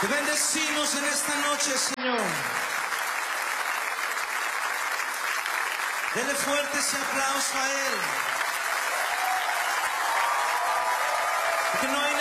Te bendecimos en esta noche, Señor. Dele fuerte ese aplauso a Él. Porque no hay